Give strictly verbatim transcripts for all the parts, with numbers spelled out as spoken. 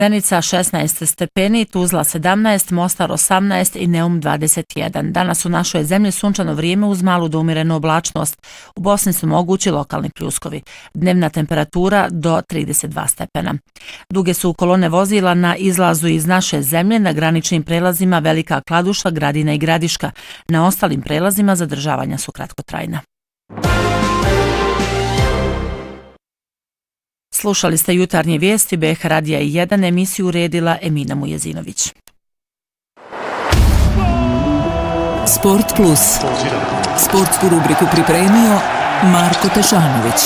Zenica šesnaest stepeni, Tuzla sedamnaest, Mostar osamnaest i Neum dvadeset jedan. Danas u našoj zemlji sunčano vrijeme uz malu do umjerenu oblačnost. U Bosni su mogući lokalni pljuskovi. Dnevna temperatura do trideset dva stepena. Duge su kolone vozila na izlazu iz naše zemlje na graničnim prelazima Velika Kladuša, Gradina i Gradiška. Na ostalim prelazima zadržavanja su kratkotrajna. Slušali ste jutarnje vijesti B H Radija jedan, emisiju uredila Emina Mujezinović. Sport plus. Sportsku rubriku pripremio Marko Tešanović.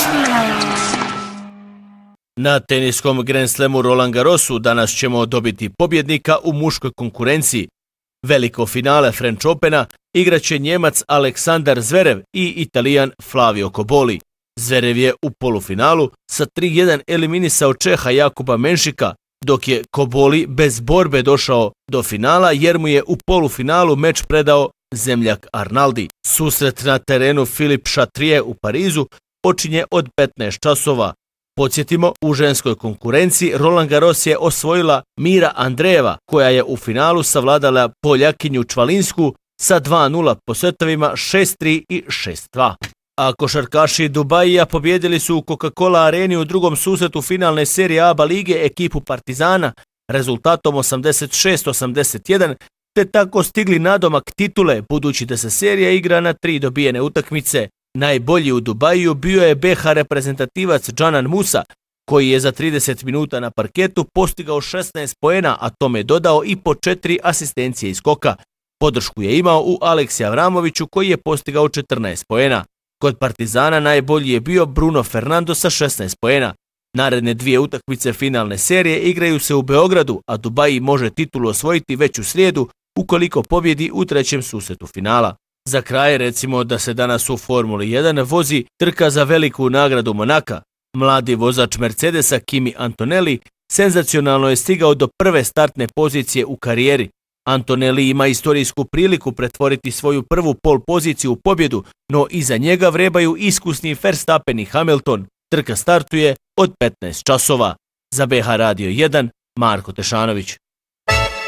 Na teniskom Grand Slamu Roland Garrosu danas ćemo dobiti pobjednika u muškoj konkurenciji. Veliko finale French Opena igraće Njemac Aleksandar Zverev i Italijan Flavio Cobolli. Zverev je u polufinalu sa tri jedan eliminisao Čeha Jakuba Menšika, dok je Cobolli bez borbe došao do finala jer mu je u polufinalu meč predao zemljak Arnaldi. Susret na terenu Philippe Chatrier u Parizu počinje od petnaest časova. Podsjetimo, u ženskoj konkurenciji Roland Garros je osvojila Mira Andreeva, koja je u finalu savladala Poljakinju Čvalinsku sa dva nula po setovima šest tri i šest dva. A košarkaši Dubajija pobjedili su u Coca-Cola areni u drugom susretu finalne serije A B A lige ekipu Partizana rezultatom osamdeset šest osamdeset jedan, te tako stigli nadomak titule budući da se serija igra na tri dobijene utakmice. Najbolji u Dubaju bio je B H reprezentativac Džanan Musa, koji je za trideset minuta na parketu postigao šesnaest poena, a tome dodao i po četiri asistencije iz skoka. Podršku je imao u Aleksi Avramoviću koji je postigao četrnaest poena. Kod Partizana najbolji je bio Bruno Fernando sa šesnaest poena. Naredne dvije utakmice finalne serije igraju se u Beogradu, a Dubaji može titulu osvojiti već u srijedu ukoliko pobjedi u trećem susretu finala. Za kraj recimo da se danas u Formuli jedan vozi trka za veliku nagradu Monaka. Mladi vozač Mercedesa Kimi Antonelli senzacionalno je stigao do prve startne pozicije u karijeri. Antonelli ima istorijsku priliku pretvoriti svoju prvu pol poziciju u pobjedu, no iza njega vrebaju iskusni Verstappen i Hamilton. Trka startuje od petnaest časova. Za B H Radio jedan, Marko Tešanović.